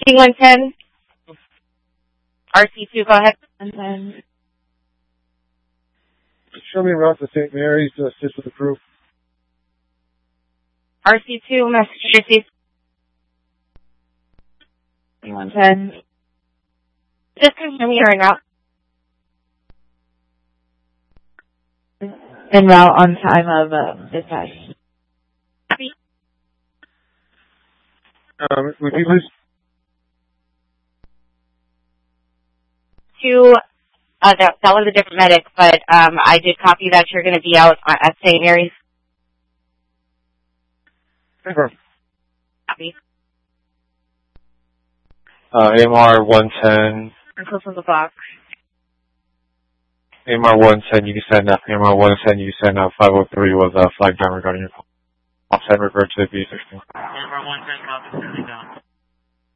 110. RC2, go ahead. And then show me around to St. Mary's to assist with the proof. RC2, Massachusetts. 110. Just confirm you're en route. En route on time of dispatch. Would you lose? That was a different medic, but I did copy that you're going to be out at St. Mary's. Confirm. Copy. AMR 110. Close on the box. AMR 110, you can send up. AMR 110, you can send up. 503 was flag down regarding your call. Offset revert to B16. AMR 110, copy, sending down.